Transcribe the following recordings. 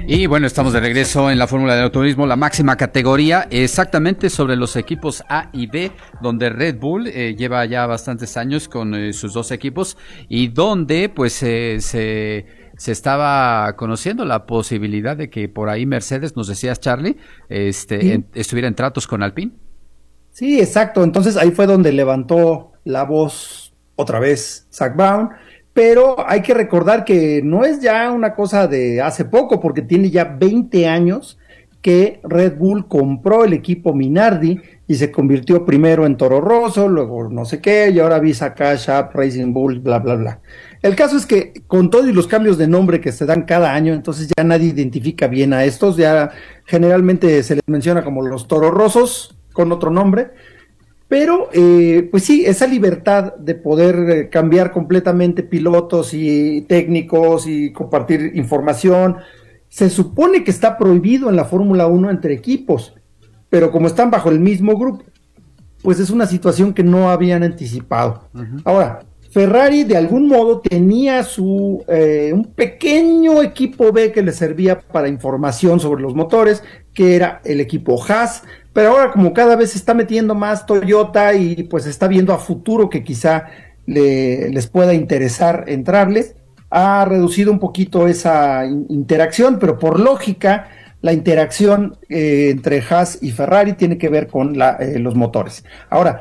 Y bueno, estamos de regreso en la Fórmula del Automovilismo, la máxima categoría, exactamente sobre los equipos A y B, donde Red Bull lleva ya bastantes años con sus dos equipos y donde pues se estaba conociendo la posibilidad de que por ahí Mercedes, nos decías Charlie, Sí, estuviera en tratos con Alpine. sí, exacto. Entonces ahí fue donde levantó la voz otra vez Zak Brown, pero hay que recordar que no es ya una cosa de hace poco, porque tiene ya 20 años que Red Bull compró el equipo Minardi y se convirtió primero en Toro Rosso, luego no sé qué, y ahora Visa Cash App, Racing Bull, bla, bla, bla. El caso es que con todos los cambios de nombre que se dan cada año, entonces ya nadie identifica bien a estos, ya generalmente se les menciona como los Toro Rossos con otro nombre, pero pues sí, esa libertad de poder cambiar completamente pilotos y técnicos y compartir información, se supone que está prohibido en la Fórmula Uno entre equipos, pero como están bajo el mismo grupo, pues es una situación que no habían anticipado. Uh-huh. Ahora, Ferrari de algún modo tenía un pequeño equipo B que le servía para información sobre los motores, que era el equipo Haas, pero ahora como cada vez se está metiendo más Toyota y pues está viendo a futuro que quizá les pueda interesar entrarles, ha reducido un poquito esa interacción, pero por lógica la interacción entre Haas y Ferrari tiene que ver con los motores. Ahora,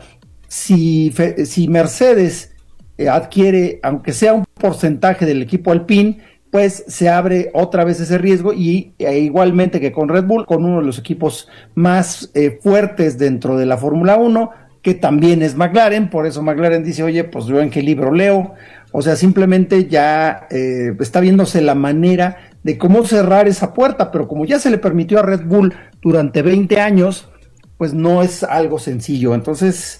si Mercedes adquiere, aunque sea un porcentaje del equipo Alpine, pues se abre otra vez ese riesgo y igualmente que con Red Bull, con uno de los equipos más fuertes dentro de la Fórmula 1, que también es McLaren, por eso McLaren dice, oye, pues yo en qué libro leo, o sea, simplemente ya está viéndose la manera de cómo cerrar esa puerta, pero como ya se le permitió a Red Bull durante 20 años, pues no es algo sencillo, entonces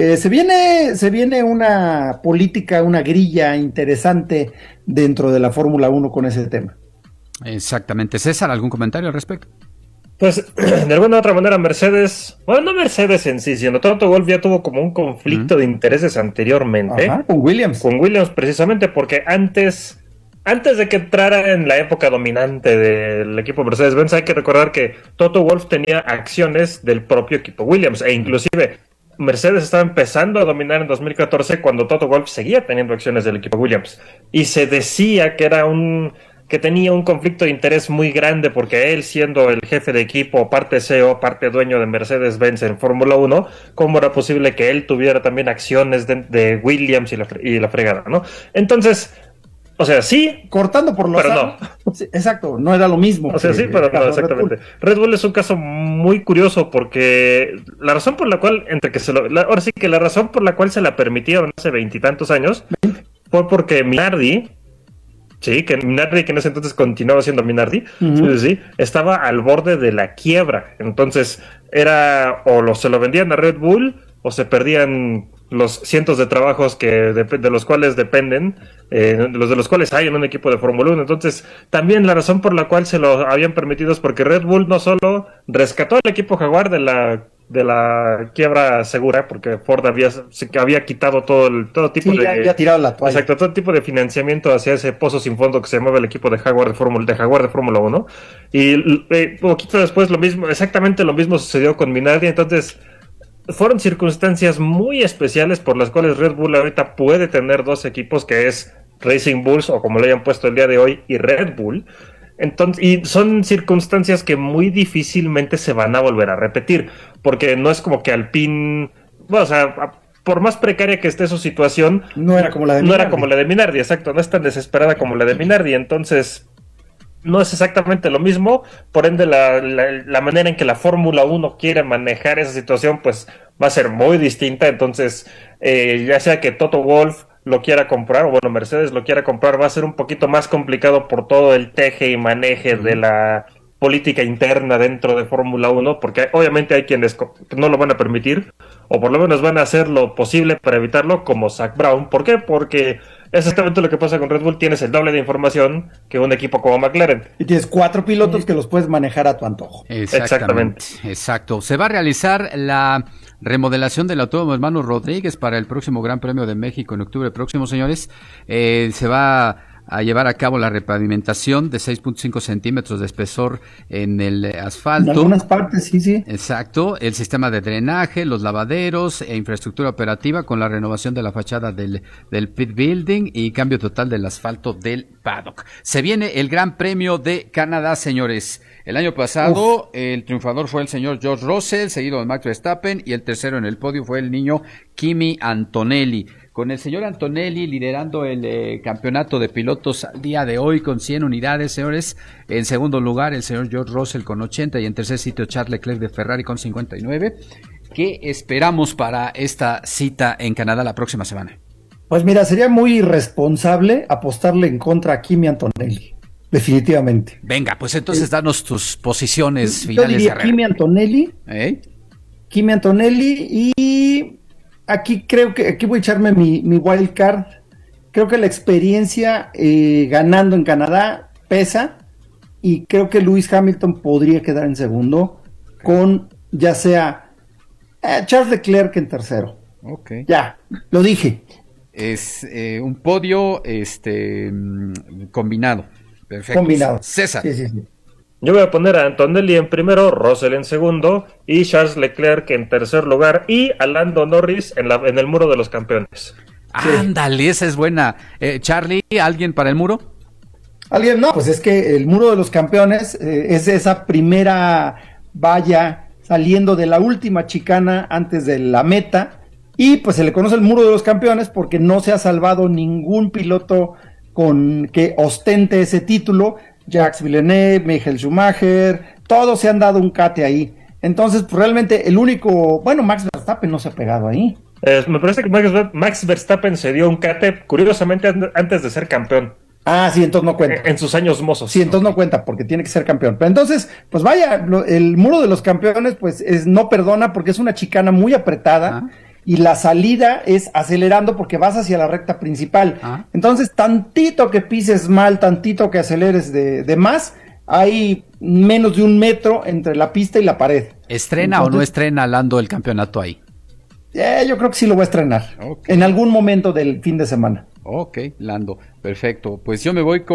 se viene una política, una grilla interesante dentro de la Fórmula 1 con ese tema. Exactamente. César, ¿algún comentario al respecto? Pues, de alguna u otra manera, Mercedes, bueno, no Mercedes en sí, sino Toto Wolff ya tuvo como un conflicto de intereses anteriormente. Ajá, con Williams. Con Williams, precisamente, porque antes de que entrara en la época dominante del equipo Mercedes-Benz, hay que recordar que Toto Wolff tenía acciones del propio equipo Williams, e inclusive Mercedes estaba empezando a dominar en 2014 cuando Toto Wolff seguía teniendo acciones del equipo Williams. Y se decía que que tenía un conflicto de interés muy grande porque él, siendo el jefe de equipo, parte CEO, parte dueño de Mercedes-Benz en Fórmula 1, ¿cómo era posible que él tuviera también acciones de Williams y la fregada, ¿no? Entonces, o sea, sí, cortando por los pero no. Sí, exacto, no era lo mismo. O sea, sí, pero no, exactamente. Red Bull es un caso muy curioso porque la razón por la cual, ahora sí que la razón por la cual se la permitieron hace veintitantos años fue porque Minardi, sí, que Minardi, que en ese entonces continuaba siendo Minardi, sí, estaba al borde de la quiebra. Entonces, se lo vendían a Red Bull o se perdían los cientos de trabajos de los cuales dependen, los de los cuales hay en un equipo de Fórmula 1. Entonces, también la razón por la cual se lo habían permitido es porque Red Bull no solo rescató al equipo Jaguar de la quiebra segura, porque Ford había quitado todo tipo sí, de... había tirado la toalla. Exacto, todo tipo de financiamiento hacia ese pozo sin fondo que se llamaba el equipo de Jaguar de Fórmula 1. Y poquito después exactamente lo mismo sucedió con Minardi. Entonces, fueron circunstancias muy especiales por las cuales Red Bull ahorita puede tener dos equipos, que es Racing Bulls, o como le hayan puesto el día de hoy, y Red Bull. Entonces, y son circunstancias que muy difícilmente se van a volver a repetir, porque no es como que Alpine, bueno, o sea, por más precaria que esté su situación, no era como la de Minardi, exacto, no es tan desesperada como la de Minardi. Entonces, no es exactamente lo mismo, por ende la manera en que la Fórmula 1 quiere manejar esa situación pues va a ser muy distinta. Entonces, ya sea que Toto Wolff lo quiera comprar, o bueno, Mercedes lo quiera comprar, va a ser un poquito más complicado por todo el teje y maneje de la política interna dentro de Fórmula 1, porque obviamente hay quienes no lo van a permitir, o por lo menos van a hacer lo posible para evitarlo, como Zak Brown. ¿Por qué? Porque es exactamente lo que pasa con Red Bull. Tienes el doble de información que un equipo como McLaren. Y tienes 4 pilotos que los puedes manejar a tu antojo. Exactamente. Exacto. Se va a realizar la remodelación del Autódromo Hermano Rodríguez para el próximo Gran Premio de México en octubre próximo, señores. Se va a llevar a cabo la repavimentación de 6.5 centímetros de espesor en el asfalto. En algunas partes, sí. Exacto, el sistema de drenaje, los lavaderos e infraestructura operativa con la renovación de la fachada del pit building y cambio total del asfalto del paddock. Se viene el Gran Premio de Canadá, señores. El año pasado el triunfador fue el señor George Russell, seguido de Max Verstappen, y el tercero en el podio fue el niño Kimi Antonelli. Con el señor Antonelli liderando el campeonato de pilotos al día de hoy con 100 unidades, señores. En segundo lugar, el señor George Russell con 80 y en tercer sitio Charles Leclerc de Ferrari con 59. ¿Qué esperamos para esta cita en Canadá la próxima semana? Pues mira, sería muy irresponsable apostarle en contra a Kimi Antonelli, definitivamente. Venga, pues entonces danos tus posiciones finales. Yo diría Kimi Antonelli, Kimi Antonelli y... Aquí voy a echarme mi wild card. Creo que la experiencia ganando en Canadá pesa y creo que Lewis Hamilton podría quedar en segundo con ya sea Charles Leclerc en tercero. Okay. Ya, lo dije. Es un podio combinado. Perfecto. Combinado. César. Sí. Yo voy a poner a Antonelli en primero, Russell en segundo y Charles Leclerc en tercer lugar y a Lando Norris en el muro de los campeones. Ándale, esa es buena. Charlie, ¿alguien para el muro? ¿Alguien? No, pues es que el muro de los campeones es esa primera valla saliendo de la última chicana antes de la meta y pues se le conoce el muro de los campeones porque no se ha salvado ningún piloto con que ostente ese título. Jacques Villeneuve, Michael Schumacher, todos se han dado un cate ahí. Entonces, pues realmente el único, Max Verstappen no se ha pegado ahí. Me parece que Max Verstappen se dio un cate, curiosamente, antes de ser campeón. Ah, sí, entonces no cuenta. En sus años mozos. Sí, entonces no cuenta, porque tiene que ser campeón. Pero entonces, pues vaya, el muro de los campeones, pues no perdona, porque es una chicana muy apretada. Y la salida es acelerando porque vas hacia la recta principal. Entonces, tantito que pises mal, tantito que aceleres de más, hay menos de 1 metro entre la pista y la pared. ¿Estrena o no estrena Lando el campeonato ahí? Yo creo que sí lo voy a estrenar. Okay. En algún momento del fin de semana. Ok, Lando, perfecto. Pues yo me voy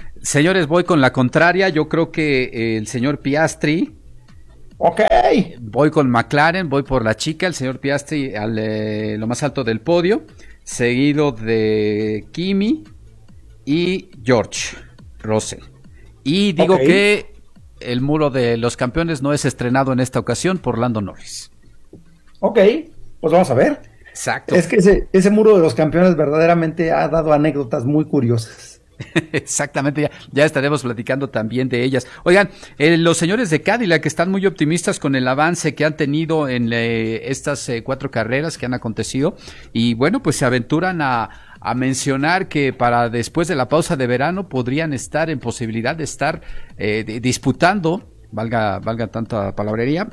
voy con la contraria. Yo creo que el señor Piastri... Ok. Voy con McLaren, voy por la chica, el señor Piastri lo más alto del podio, seguido de Kimi y George Russell. Y digo que el muro de los campeones no es estrenado en esta ocasión por Lando Norris. Ok, pues vamos a ver. Exacto. Es que ese muro de los campeones verdaderamente ha dado anécdotas muy curiosas. Exactamente, ya estaremos platicando también de ellas. Oigan, los señores de Cadillac están muy optimistas con el avance que han tenido en estas 4 carreras que han acontecido y bueno, pues se aventuran a mencionar que para después de la pausa de verano podrían estar en posibilidad de estar disputando, valga tanta palabrería,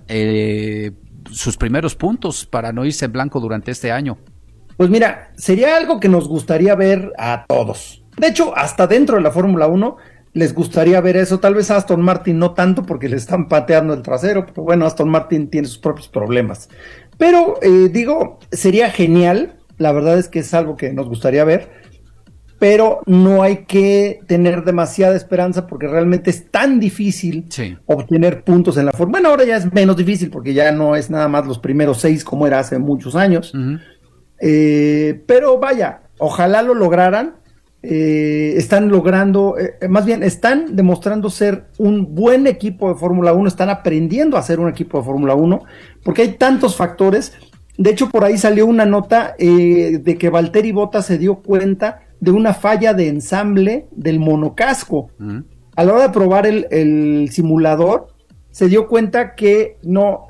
sus primeros puntos para no irse en blanco durante este año. Pues mira, sería algo que nos gustaría ver a todos. De hecho, hasta dentro de la Fórmula 1 les gustaría ver eso. Tal vez a Aston Martin no tanto porque le están pateando el trasero, pero bueno, Aston Martin tiene sus propios problemas. Pero sería genial. La verdad es que es algo que nos gustaría ver, pero no hay que tener demasiada esperanza porque realmente es tan difícil obtener puntos en la Fórmula. Bueno, ahora ya es menos difícil porque ya no es nada más los primeros 6 como era hace muchos años. Uh-huh. Pero vaya, ojalá lo lograran. Están logrando, más bien están demostrando ser un buen equipo de Fórmula 1, están aprendiendo a ser un equipo de Fórmula 1, porque hay tantos factores. De hecho, por ahí salió una nota de que Valtteri Bottas se dio cuenta de una falla de ensamble del monocasco. A la hora de probar el simulador, se dio cuenta que no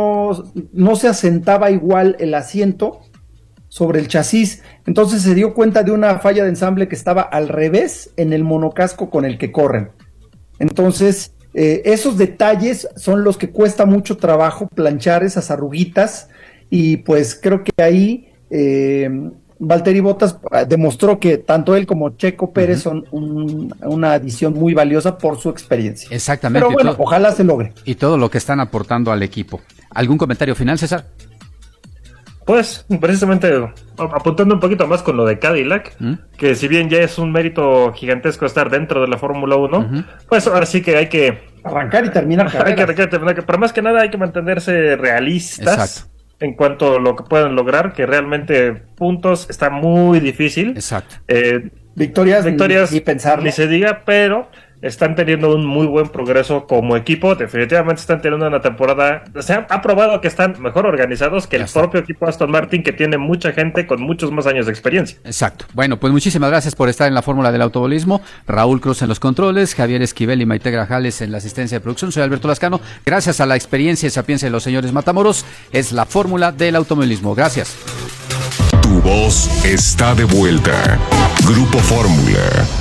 se asentaba igual el asiento sobre el chasis, entonces se dio cuenta de una falla de ensamble que estaba al revés en el monocasco con el que corren. Entonces, esos detalles son los que cuesta mucho trabajo planchar, esas arruguitas, y pues creo que ahí Valtteri Bottas demostró que tanto él como Checo Pérez son una adición muy valiosa por su experiencia. Exactamente. Pero bueno, ojalá se logre. Y todo lo que están aportando al equipo. ¿Algún comentario final, César? Pues, precisamente apuntando un poquito más con lo de Cadillac, que si bien ya es un mérito gigantesco estar dentro de la Fórmula 1, pues ahora sí que hay que arrancar y terminar carreras. Hay que arrancar y terminar, pero más que nada hay que mantenerse realistas. Exacto. En cuanto a lo que puedan lograr, que realmente puntos está muy difícil. Exacto. Victorias ni pensarlo, ni se diga, pero están teniendo un muy buen progreso como equipo. Definitivamente están teniendo una temporada. Se ha probado que están mejor organizados que el propio equipo Aston Martin, que tiene mucha gente con muchos más años de experiencia. Exacto. Bueno, pues muchísimas gracias por estar en la fórmula del automovilismo. Raúl Cruz en los controles, Javier Esquivel y Maite Grajales en la asistencia de producción. Soy Alberto Lascano. Gracias a la experiencia y sapiencia de los señores Matamoros, es la fórmula del automovilismo. Gracias. Tu voz está de vuelta. Grupo Fórmula.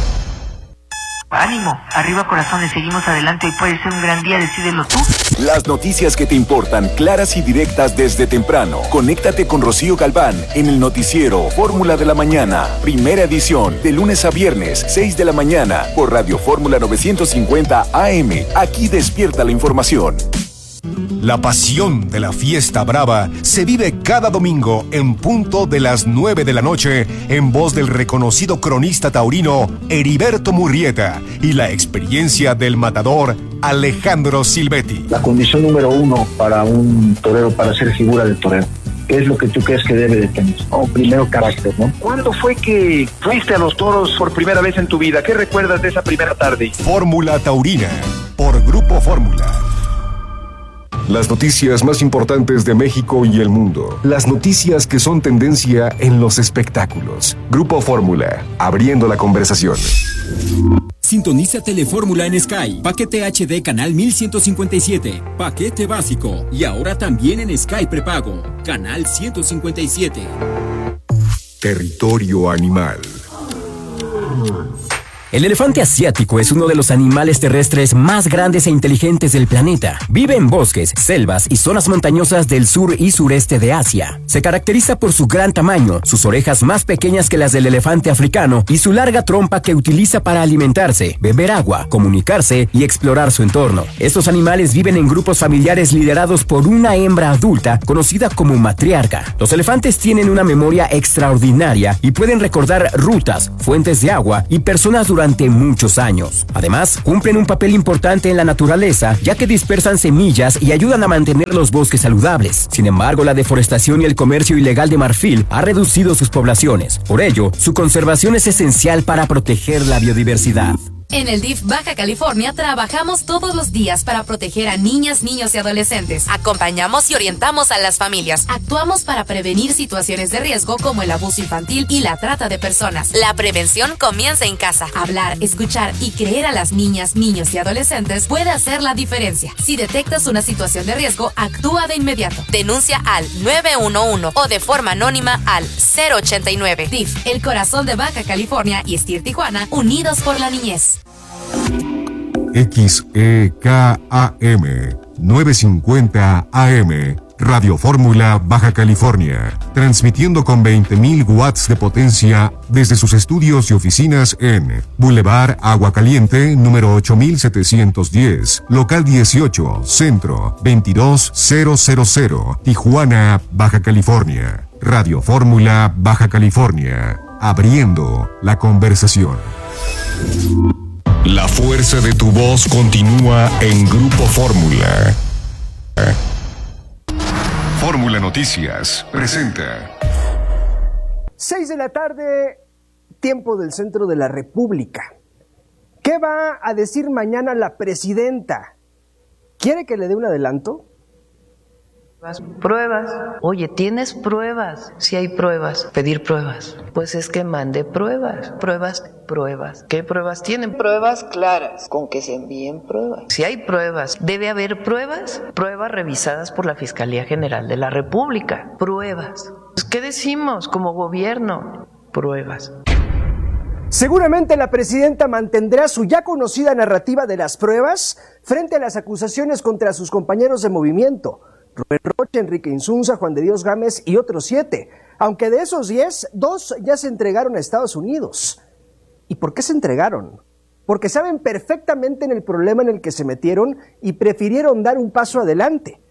Ánimo, arriba corazones, seguimos adelante, hoy puede ser un gran día, decídelo tú. Las noticias que te importan, claras y directas desde temprano. Conéctate con Rocío Galván en el noticiero Fórmula de la Mañana, primera edición, de lunes a viernes, 6 de la mañana, por Radio Fórmula 950 AM. Aquí despierta la información. La pasión de la fiesta brava se vive cada domingo en punto de las 9 de la noche en voz del reconocido cronista taurino Heriberto Murrieta y la experiencia del matador Alejandro Silvetti. La condición número 1 para un torero, para ser figura del torero, ¿qué es lo que tú crees que debe de tener? Primero, carácter, ¿no? ¿Cuándo fue que fuiste a los toros por primera vez en tu vida? ¿Qué recuerdas de esa primera tarde? Fórmula Taurina, por Grupo Fórmula. Las noticias más importantes de México y el mundo. Las noticias que son tendencia en los espectáculos. Grupo Fórmula, abriendo la conversación. Sintoniza Telefórmula en Sky. Paquete HD canal 1157. Paquete básico. Y ahora también en Sky prepago. Canal 157. Territorio animal. El elefante asiático es uno de los animales terrestres más grandes e inteligentes del planeta. Vive en bosques, selvas y zonas montañosas del sur y sureste de Asia. Se caracteriza por su gran tamaño, sus orejas más pequeñas que las del elefante africano y su larga trompa que utiliza para alimentarse, beber agua, comunicarse y explorar su entorno. Estos animales viven en grupos familiares liderados por una hembra adulta conocida como matriarca. Los elefantes tienen una memoria extraordinaria y pueden recordar rutas, fuentes de agua y personas durante muchos años. Además, cumplen un papel importante en la naturaleza, ya que dispersan semillas y ayudan a mantener los bosques saludables. Sin embargo, la deforestación y el comercio ilegal de marfil ha reducido sus poblaciones. Por ello, su conservación es esencial para proteger la biodiversidad. En el DIF Baja California trabajamos todos los días para proteger a niñas, niños y adolescentes. Acompañamos y orientamos a las familias. Actuamos para prevenir situaciones de riesgo como el abuso infantil y la trata de personas. La prevención comienza en casa. Hablar, escuchar y creer a las niñas, niños y adolescentes puede hacer la diferencia. Si detectas una situación de riesgo, actúa de inmediato. Denuncia al 911 o de forma anónima al 089. DIF, el corazón de Baja California y STIR Tijuana, unidos por la niñez. XEKAM 950 AM Radio Fórmula Baja California, transmitiendo con 20.000 watts de potencia desde sus estudios y oficinas en Boulevard Agua Caliente, número 8710, local 18, centro 22000, Tijuana, Baja California. Radio Fórmula Baja California, abriendo la conversación. La fuerza de tu voz continúa en Grupo Fórmula. Fórmula Noticias presenta. 6 de la tarde, tiempo del centro de la República. ¿Qué va a decir mañana la presidenta? ¿Quiere que le dé un adelanto? Pruebas. Oye, ¿tienes pruebas? Si hay pruebas, pedir pruebas. Pues es que mande pruebas. Pruebas. ¿Qué pruebas tienen? Pruebas claras, con que se envíen pruebas. Si hay pruebas, debe haber pruebas. Pruebas revisadas por la Fiscalía General de la República. Pruebas. Pues, ¿qué decimos como gobierno? Pruebas. Seguramente la presidenta mantendrá su ya conocida narrativa de las pruebas frente a las acusaciones contra sus compañeros de movimiento. Rubén Rocha, Enrique Insunza, Juan de Dios Gámez y otros 7. Aunque de esos 10, 2 ya se entregaron a Estados Unidos. ¿Y por qué se entregaron? Porque saben perfectamente en el problema en el que se metieron y prefirieron dar un paso adelante.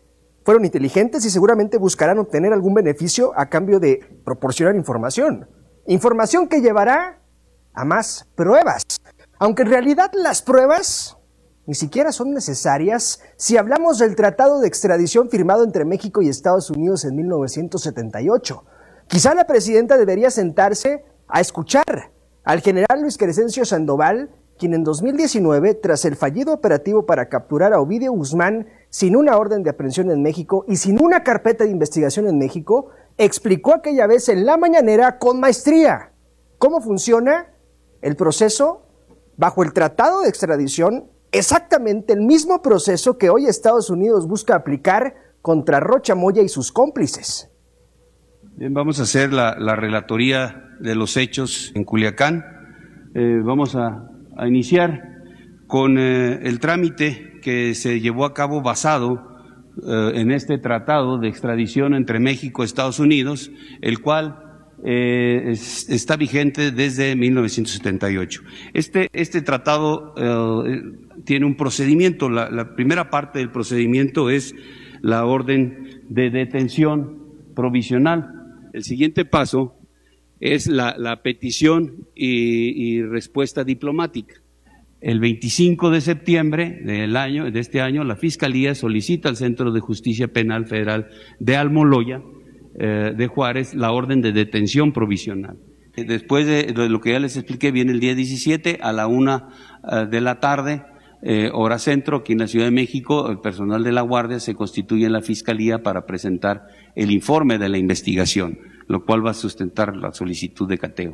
fueron inteligentes y seguramente buscarán obtener algún beneficio a cambio de proporcionar información. Información que llevará a más pruebas. Aunque en realidad las pruebas ni siquiera son necesarias si hablamos del tratado de extradición firmado entre México y Estados Unidos en 1978. Quizá la presidenta debería sentarse a escuchar al general Luis Crescencio Sandoval, quien en 2019, tras el fallido operativo para capturar a Ovidio Guzmán sin una orden de aprehensión en México y sin una carpeta de investigación en México, explicó aquella vez en la mañanera con maestría cómo funciona el proceso bajo el tratado de extradición, exactamente el mismo proceso que hoy Estados Unidos busca aplicar contra Rocha Moya y sus cómplices. Bien, vamos a hacer la relatoría de los hechos en Culiacán. Vamos a iniciar con el trámite que se llevó a cabo basado en este tratado de extradición entre México y Estados Unidos, el cual está vigente desde 1978. Este tratado tiene un procedimiento. La primera parte del procedimiento es la orden de detención provisional. El siguiente paso es la petición y respuesta diplomática. El 25 de septiembre de este año, la Fiscalía solicita al Centro de Justicia Penal Federal de Almoloya de Juárez la orden de detención provisional. Después de lo que ya les expliqué, viene el día 17 a la 1 de la tarde, hora centro, aquí en la Ciudad de México. El personal de la Guardia se constituye en la Fiscalía para presentar el informe de la investigación, lo cual va a sustentar la solicitud de cateo.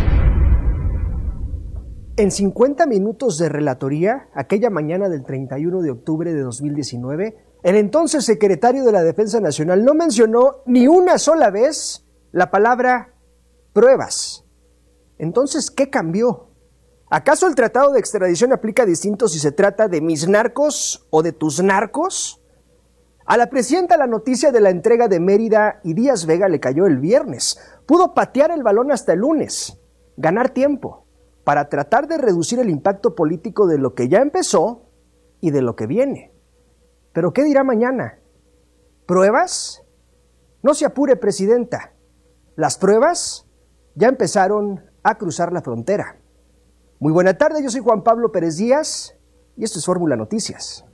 En 50 minutos de relatoría, aquella mañana del 31 de octubre de 2019, el entonces secretario de la Defensa Nacional no mencionó ni una sola vez la palabra pruebas. Entonces, ¿qué cambió? ¿Acaso el tratado de extradición aplica distinto si se trata de mis narcos o de tus narcos? A la presidenta la noticia de la entrega de Mérida y Díaz Vega le cayó el viernes. Pudo patear el balón hasta el lunes, ganar tiempo para tratar de reducir el impacto político de lo que ya empezó y de lo que viene. ¿Pero qué dirá mañana? ¿Pruebas? No se apure, presidenta. Las pruebas ya empezaron a cruzar la frontera. Muy buena tarde, yo soy Juan Pablo Pérez Díaz y esto es Fórmula Noticias.